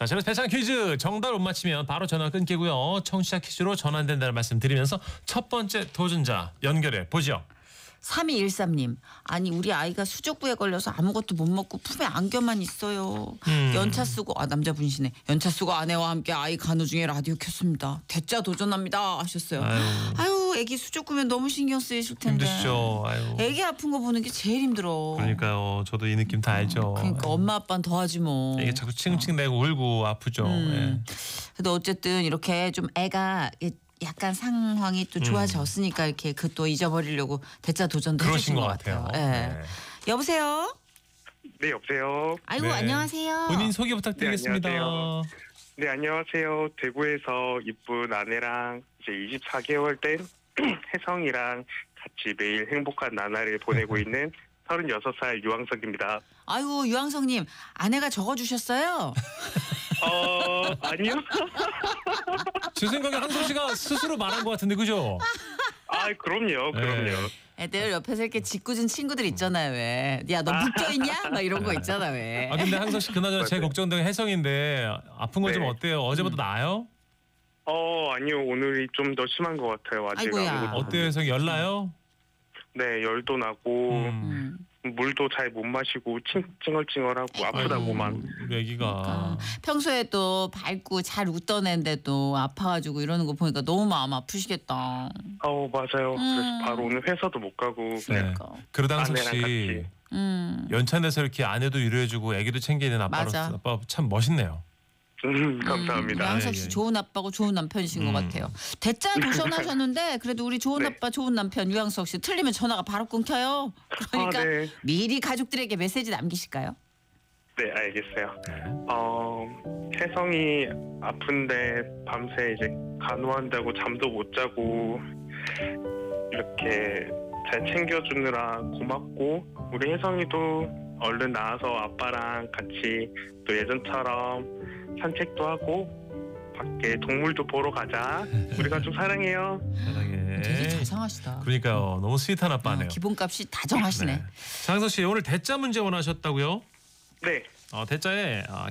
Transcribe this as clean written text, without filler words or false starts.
자, 제가 배창 퀴즈 정답을 못 맞히면 바로 전화 끊기고요. 청취자 퀴즈로 전환된다는 말씀 드리면서 첫 번째 도전자 연결해 보죠. 3213님. 아니 우리 아이가 수족부에 걸려서 아무것도 못 먹고 품에 안겨만 있어요. 연차 쓰고 남자분이시네. 연차 쓰고 아내와 함께 아이 간호 중에 라디오 켰습니다. 대짜 도전합니다 하셨어요. 아유 애기 수족구면 너무 신경 쓰이실 텐데. 힘드시죠. 아유. 애기 아픈 거 보는 게 제일 힘들어. 그러니까요. 저도 이 느낌 다 알죠. 그러니까 엄마 아빠는 더 하지 뭐. 이게 자꾸 칭칭대고 울고 아프죠. 예. 그래도 어쨌든 이렇게 좀 애가 약간 상황이 또 좋아졌으니까 이렇게 그 또 잊어버리려고 대짜 도전도 그러신 해주신 것 것 같아요. 같아요. 예. 네. 여보세요. 네, 여보세요. 아이고 네. 안녕하세요. 본인 소개 부탁드리겠습니다. 네, 안녕하세요. 네, 안녕하세요. 대구에서 이쁜 아내랑 이제 24개월 된 혜성이랑 같이 매일 행복한 나날을 보내고 있는 36살 유황석입니다. 아이고 유황성님 아내가 적어주셨어요. 아니요. 제 생각에 한솔 씨가 스스로 말한 것 같은데 그죠? 아, 그럼요. 애들 옆에서 이렇게 짓궂은 친구들 있잖아요. 왜? 야 너 묶여있냐? 막 이런 거 있잖아 왜. 아 근데 한솔 씨 그나저나 제 맞아요. 걱정된 혜성인데 아픈 건 좀 네. 어때요? 어제보다 나아요? 아니요. 오늘이 좀 더 심한 것 같아요. 아직 아이고야. 아무것도. 어때요 혜성이 열나요? 네, 열도 나고 물도 잘 못 마시고 찡얼찡얼하고 아프다고만. 우리 애기가 그러니까 평소에 또 밝고 잘 웃던 애인데도 아파가지고 이러는 거 보니까 너무 마음 아프시겠다. 맞아요. 그래서 바로 오늘 회사도 못 가고 그냥 네. 그러다 한솔 아내랑 씨 같이. 연차 내서 이렇게 아내도 위로해주고 애기도 챙기는 맞아. 아빠 참 멋있네요. 감사합니다. 유황석 씨 예. 좋은 아빠고 좋은 남편이신 것 같아요. 대짜 도전하셨는데 그래도 우리 좋은 네. 아빠 좋은 남편 유황석 씨 틀리면 전화가 바로 끊겨요. 그러니까 네. 미리 가족들에게 메시지 남기실까요? 네, 알겠어요. 혜성이 아픈데 밤새 이제 간호한다고 잠도 못 자고 이렇게 잘 챙겨주느라 고맙고 우리 혜성이도 얼른 나와서 아빠랑 같이 또 예전처럼 산책도 하고 밖에 동물도 보러 가자. 우리 가족 사랑해요. 세상에. 되게 자상하시다. 그러니까요. 너무 스윗한 아빠네요. 기본값이 다정하시네. 네. 장석 씨 오늘 대짜 문제 원하셨다고요? 네. 대짜에